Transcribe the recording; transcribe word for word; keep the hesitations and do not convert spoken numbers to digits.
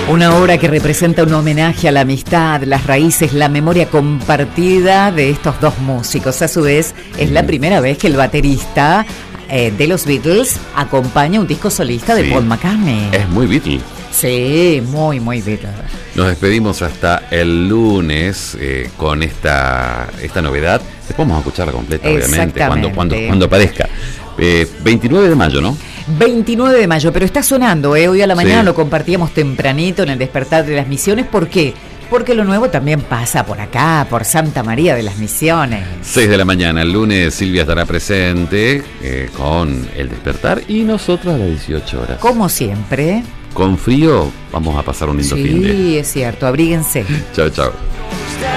Una obra que representa un homenaje a la amistad, las raíces, la memoria compartida de estos dos músicos. A su vez, es la primera vez que el baterista eh, de los Beatles acompaña un disco solista de Sí. Paul McCartney. Es muy Beatle. Sí, muy, muy Beatles. Nos despedimos hasta el lunes eh, con esta, esta novedad. Después vamos a escucharla completa, obviamente, cuando, cuando, cuando aparezca. Eh, veintinueve de mayo, ¿no? veintinueve de mayo, pero está sonando, ¿eh? Hoy a la mañana Sí. lo compartíamos tempranito en el despertar de las Misiones. ¿Por qué? Porque lo nuevo también pasa por acá, por Santa María de las Misiones. seis de la mañana, el lunes Silvia estará presente eh, con el despertar y nosotros a las dieciocho horas. Como siempre. Con frío vamos a pasar un lindo fin de. Sí, es cierto, abríguense. Chao, chao.